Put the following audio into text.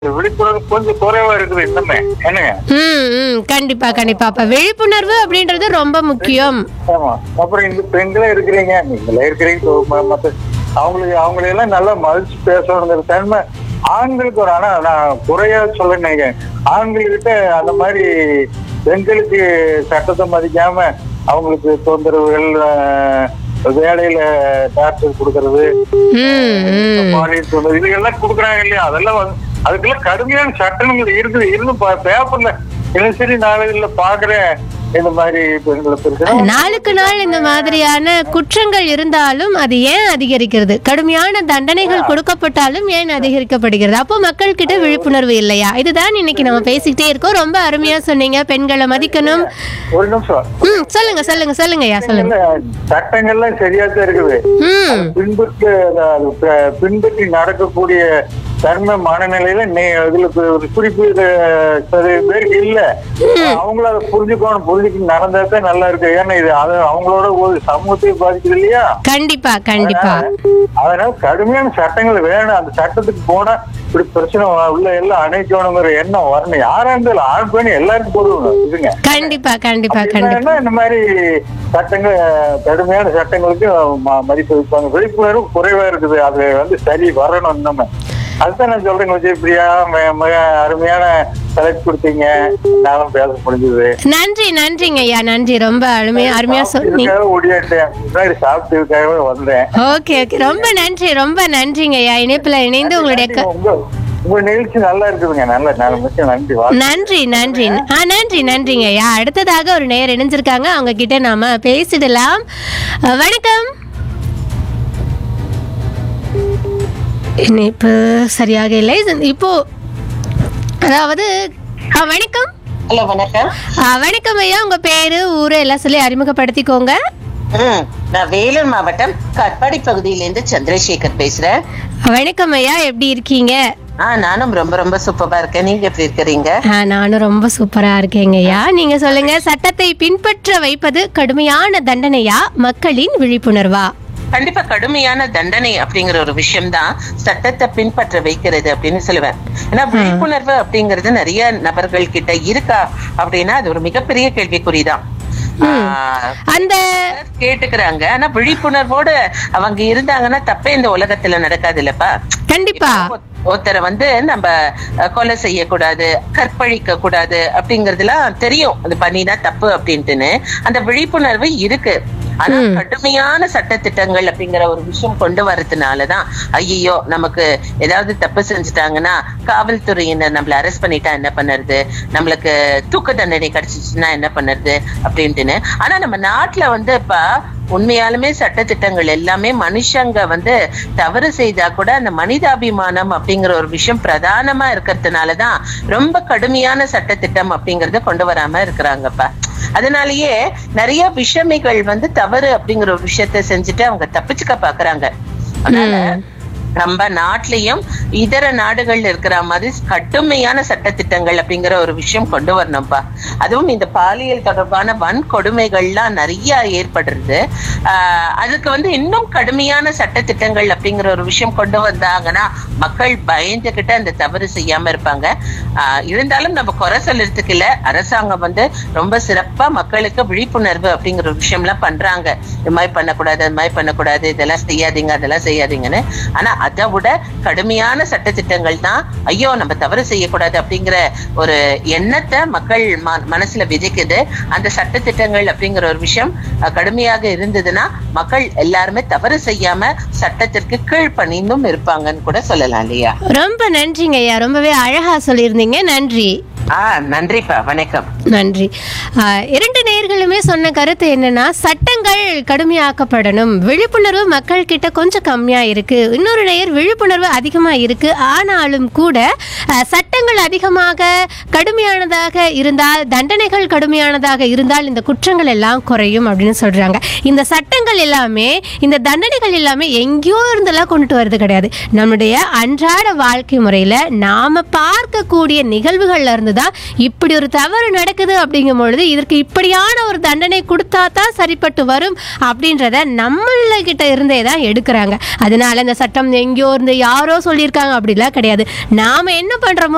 விழிப்புணர்வு கொஞ்சம் குறைவா இருக்குது இன்னுமே. என்னங்க? கண்டிப்பா கண்டிப்பா. அப்ப விழிப்புணர்வு அப்படின்றது ரொம்ப முக்கியம். ஆமா. அப்புறம் இந்த பெண்களே இருக்கிறீங்க, நீங்களே இருக்கிறீங்க, மத்த அவங்களையெல்லாம் நல்லா மதிச்சு பேசணுங்கிற தன்மை ஆண்களுக்கு ஒரு. ஆனா நான் குறையா சொல்ல நினைக்கிறேன், ஆண்கள்கிட்ட அந்த மாதிரி பெண்களுக்கு சட்டத்தை மதிக்காம அவங்களுக்கு தொந்தரவுகள், வேலையில டார்ச்சர் கொடுக்கறது, இதெல்லாம் கொடுக்குறாங்க இல்லையா? அதெல்லாம் அதுக்கெல்லாம் கடுமையான சட்டங்கள் இருக்குது. இன்னும் பேப்பர்ல தினசரி நாளில பாக்குறேன் இந்த மாதிரி பெண்களை. நாளுக்கு நாள் இந்த மாதிரியான குற்றங்கள் இருந்தாலும் அது ஏன் அதிகரிக்கிறது? கடுமையான தண்டனைகள் கொடுக்கப்பட்டாலும் ஏன் அதிகரிக்கப்படுகிறது? அப்போ மக்கள் கிட்ட விழிப்புணர்வு இல்லையா? இதுதான் இன்னைக்கு நம்ம பேசிக்கிட்டே இருக்கோம். ரொம்ப அருமையா சொன்னீங்க, பெண்களை மதிக்கணும். ஒரு நிமிஷம். சொல்லுங்க சொல்லுங்க சொல்லுங்க ஐயா, சொல்லுங்க. சட்டங்கள்லாம் சரியாத்தான் இருக்குது. பின்பற்றி நடக்கக்கூடிய தன்மை மனநிலையில இதுல ஒரு குறிப்பிட்ட பேருக்கு இல்ல. அவங்கள அதை புரிஞ்சுக்க நடந்தாதான் நல்லா இருக்கு. ஏன்னா இது அவங்களோட ஒரு சமூகத்தை பாதிக்குது இல்லையா? கண்டிப்பா கண்டிப்பா. அதனால கடுமையான சட்டங்கள் வேணும். அந்த சட்டத்துக்கு போனா இப்படி பிரச்சனை உள்ள எல்லாம் அணைக்கணுங்கிற எண்ணம் வரணும். யாரா இருந்தாலும் ஆண் பெண் எல்லாருக்கும் போடுவோம் இதுங்க. கண்டிப்பா கண்டிப்பா கண்டிப்பா. இந்த மாதிரி சட்டங்கள், கடுமையான சட்டங்களுக்கு மதிப்பு வைப்பாங்க. விழிப்புணர்வு குறைவா இருக்குது. அது சரி வரணும். நம்ம அதுதான் நான் சொல்றேன். விஜயபிரியா மிக அருமையான தலைப்பு கொடுத்தீங்க, நானும் பேச முடிஞ்சது. நன்றி நன்றிங்க ஐயா, நன்றி. ரொம்ப அருமையா சொன்னீங்க. ஓடியாட்டேன், முன்னாடி சாப்பிட்டதுக்காகவே வந்தேன். ஓகே ஓகே, ரொம்ப நன்றி ரொம்ப நன்றிங்க ஐயா. இணைப்புல இணைந்து உங்களுடைய உங்க நிகழ்ச்சி நல்லா இருக்குதுங்க. நன்றி நன்றி நன்றி. நன்றி நன்றிங்க ஐயா. அடுத்ததாக ஒரு நேயர் இணைஞ்சிருக்காங்க, அவங்க கிட்ட நாம பேசிடலாம். வணக்கம். இணைப்பு சரியாக இல்லை இப்போ. அதாவது வணக்கம். ஹலோ, வணக்கம். வணக்கம் ஐயா, உங்க பேரு ஊரு எல்லாம் சொல்லி அறிமுகப்படுத்திக்கோங்க. நான் வேலூர் மாவட்டம் கட்பாடி பகுதியிலிருந்து சந்திரசேகர் பேசுறேன். வணக்கம் ஐயா, எப்படி இருக்கீங்க? நானும் ரொம்ப ரொம்ப சூப்பரா இருக்கேன். நீங்க எப்படி இருக்கிறீங்க? நானும் ரொம்ப சூப்பரா இருக்கேங்க ஐயா. நீங்க சொல்லுங்க, சட்டத்தை பின்பற்ற வைப்பது கடுமையான தண்டனையா, மக்களின் விழிப்புணர்வா? கண்டிப்பா கடுமையான தண்டனை அப்படிங்கிற ஒரு விஷயம் தான் சட்டத்தை பின்பற்ற வைக்கிறது அப்படின்னு சொல்லுவேன். ஏன்னா விழிப்புணர்வு அப்படிங்கிறது நிறைய நபர்கள் கிட்ட இருக்கா அப்படின்னா அது ஒரு மிகப்பெரிய கேள்விக்குறிதான். அந்த கேட்டுக்கிறாங்க, ஆனா விழிப்புணர்வோட அவங்க இருந்தாங்கன்னா தப்பே இந்த உலகத்துல நடக்காது இல்லப்பா. கண்டிப்பா. ஒருத்தரை நம்ம கொலை செய்யக்கூடாது, கற்பழிக்க கூடாது அப்படிங்கறதுலாம் தெரியும், அது பண்ணினா தப்பு அப்படின்ட்டுன்னு அந்த விழிப்புணர்வு இருக்கு. ஆனா கடுமையான சட்ட திட்டங்கள் அப்படிங்கிற ஒரு விஷயம் கொண்டு வர்றதுனாலதான் ஐயோ நமக்கு ஏதாவது தப்பு செஞ்சுட்டாங்கன்னா காவல்துறையினர் நம்மள அரெஸ்ட் பண்ணிட்டா என்ன பண்ணுறது, நம்மளுக்கு தூக்கு தண்டனை கிடைச்சிச்சுன்னா என்ன பண்ணுறது அப்படின்ட்டுன்னு. ஆனா நம்ம நாட்டுல இப்ப உண்மையாலுமே சட்ட திட்டங்கள் எல்லாமே மனுஷங்க தவறு செய்தா கூட அந்த மனிதாபிமானம் அப்படிங்கிற ஒரு விஷயம் பிரதானமா இருக்கிறதுனாலதான் ரொம்ப கடுமையான சட்ட திட்டம் அப்படிங்கறத கொண்டு வராம இருக்கிறாங்கப்பா. அதனாலயே நிறைய விஷமிகள் தவறு அப்படிங்கிற ஒரு விஷயத்த செஞ்சுட்டு அவங்க தப்பிச்சுக்க பாக்குறாங்க. அதனால நம்ம நாட்டிலையும் இதர நாடுகள்ல இருக்கிற மாதிரி கடுமையான சட்ட திட்டங்கள் அப்படிங்கிற ஒரு விஷயம் கொண்டு வரணும்ப்பா. அதுவும் இந்த பாலியல் தொடர்பான வன்கொடுமைகள்லாம் நிறைய ஏற்படுறது. அதுக்கு இன்னும் கடுமையான சட்ட திட்டங்கள் அப்படிங்கிற ஒரு விஷயம் கொண்டு வந்தாங்கன்னா மக்கள் பயந்துகிட்டு அந்த தவறு செய்யாம இருப்பாங்க. இருந்தாலும் நம்ம குறை சொல்றதுக்கு இல்ல, அரசாங்கம் ரொம்ப சிறப்பா மக்களுக்கு விழிப்புணர்வு அப்படிங்கிற ஒரு விஷயம் எல்லாம் பண்றாங்க. இது மாதிரி பண்ணக்கூடாது, அது மாதிரி பண்ணக்கூடாது, இதெல்லாம் செய்யாதீங்க, அதெல்லாம் செய்யாதீங்கன்னு. ஆனா அதை விட கடுமையான சட்ட திட்டங்கள் தான் ஐயோ நம்ம தவறு செய்யக்கூடாது அப்படிங்கிற ஒரு எண்ணத்தை மக்கள் மனசுல விதைக்குது. அந்த சட்ட திட்டங்கள் அப்படிங்கிற ஒரு விஷயம் கடுமையாக இருந்ததுன்னா மக்கள் எல்லாருமே தவறு செய்யாம சட்டத்திற்கு கீழ்ப்பணிந்தும் இருப்பாங்கன்னு கூட சொல்லலாம் இல்லையா? ரொம்ப நன்றிங்க ஐயா, ரொம்பவே அழகா சொல்லியிருந்தீங்க. நன்றி. நன்றிப்பா, வணக்கம். நன்றி. இரண்டு நேயர்களுமே சொன்ன கருத்து என்னன்னா, சட்டங்கள் கடுமையாக்கப்படணும், விழிப்புணர்வு மக்கள் கிட்ட கொஞ்சம் கம்மியா இருக்கு. இன்னொரு நேயர் விழிப்புணர்வு அதிகமா இருக்கு, ஆனாலும் கூட சட்டங்கள் அதிகமாக கடுமையானதாக இருந்தால், தண்டனைகள் கடுமையானதாக இருந்தால் இந்த குற்றங்கள் எல்லாம் குறையும் அப்படின்னு சொல்றாங்க. இந்த சட்டங்கள் எல்லாமே, இந்த தண்டனைகள் எல்லாமே எங்கேயோ இருந்தெல்லாம் கொண்டுட்டு வருது கிடையாது. நம்முடைய அன்றாட வாழ்க்கை முறையில நாம பார்க்கக்கூடிய நிகழ்வுகள்ல இருந்து தான் இப்படி ஒரு தவறு நடக்குது அப்படிங்கும் பொழுது இதற்கு இப்படியான ஒரு தண்டனை கொடுத்தா தான் சரிப்பட்டு வரும் அப்படின்றத நம்மள கிட்ட இருந்தே தான் எடுக்கிறாங்க. அதனால இந்த சட்டம் எங்கேயோ இருந்து யாரோ சொல்லியிருக்காங்க அப்படிலாம் கிடையாது. நாம என்ன பண்றோமோ